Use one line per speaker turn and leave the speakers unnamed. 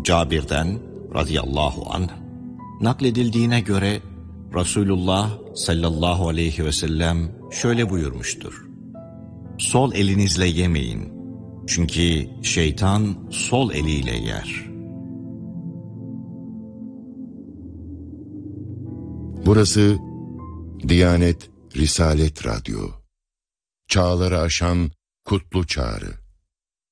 Cabir'den radıyallahu anh nakledildiğine göre Resulullah sallallahu aleyhi ve sellem şöyle buyurmuştur: Sol elinizle yemeyin, çünkü şeytan sol eliyle yer.
Burası Diyanet Risalet Radyo. Çağları aşan kutlu çağrı.